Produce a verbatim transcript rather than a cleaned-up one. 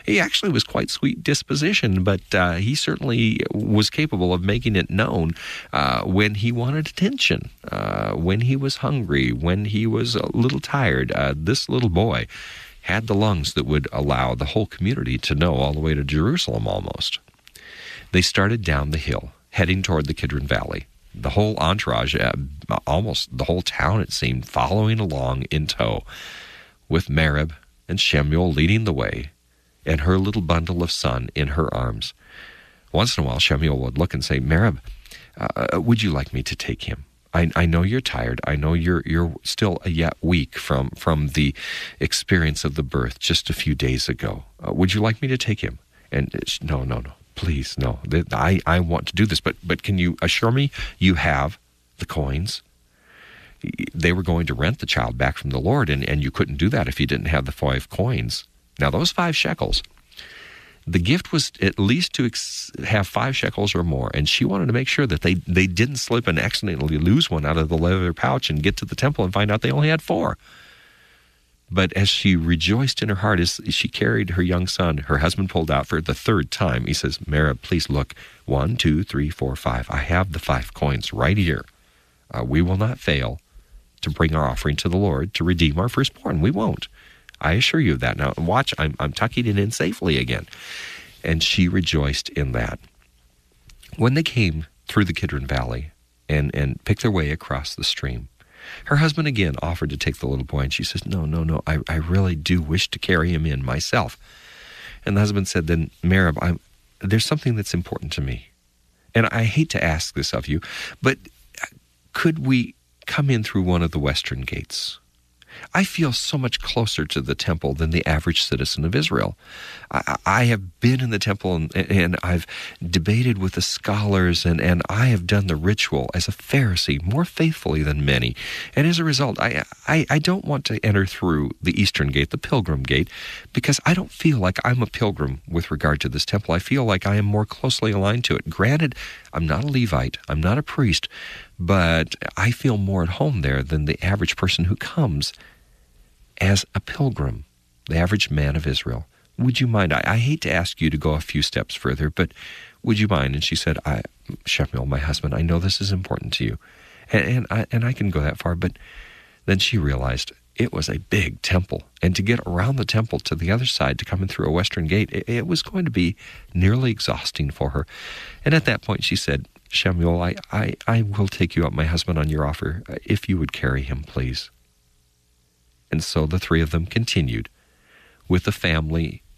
He actually was quite sweet disposition, but uh, he certainly was capable of making it known uh, when he wanted attention, uh, when he was hungry, when he was a little tired. Uh, this little boy had the lungs that would allow the whole community to know all the way to Jerusalem almost. They started down the hill, heading toward the Kidron Valley. The whole entourage, uh, almost the whole town, it seemed, following along in tow, with Merib and Shemuel leading the way, and her little bundle of son in her arms. Once in a while, Shemuel would look and say, Merib, uh, would you like me to take him? I, I know you're tired. I know you're you're still yet weak from, from the experience of the birth just a few days ago. Uh, would you like me to take him? And it's, no, no, no. Please, no. I, I want to do this, but but can you assure me you have the coins? They were going to rent the child back from the Lord, and, and you couldn't do that if you didn't have the five coins. Now, those five shekels, the gift was at least to ex- have five shekels or more, and she wanted to make sure that they, they didn't slip and accidentally lose one out of the leather pouch and get to the temple and find out they only had four. But as she rejoiced in her heart, as she carried her young son, her husband pulled out for the third time. He says, Merib, please look. One, two, three, four, five. I have the five coins right here. Uh, we will not fail to bring our offering to the Lord to redeem our firstborn. We won't. I assure you of that. Now, watch, I'm, I'm tucking it in safely again. And she rejoiced in that. When they came through the Kidron Valley and, and picked their way across the stream, her husband again offered to take the little boy, and she says, no, no, no, I, I really do wish to carry him in myself. And the husband said, then, Merib, I'm, there's something that's important to me. And I hate to ask this of you, but could we come in through one of the western gates? I feel so much closer to the temple than the average citizen of Israel. I, I have been in the temple and, and I've debated with the scholars, and, and I have done the ritual as a Pharisee more faithfully than many. And as a result, I, I, I don't want to enter through the eastern gate, the pilgrim gate, because I don't feel like I'm a pilgrim with regard to this temple. I feel like I am more closely aligned to it. Granted, I'm not a Levite, I'm not a priest, but I feel more at home there than the average person who comes as a pilgrim, the average man of Israel. Would you mind? I, I hate to ask you to go a few steps further, but would you mind? And she said, I, Shemuel, my husband, I know this is important to you, and, and, I, and I can go that far. But then she realized it was a big temple, and to get around the temple to the other side, to come in through a western gate, it, it was going to be nearly exhausting for her. And at that point she said, Shemuel, I, I, I will take you up, my husband, on your offer, if you would carry him, please. And so the three of them continued with the family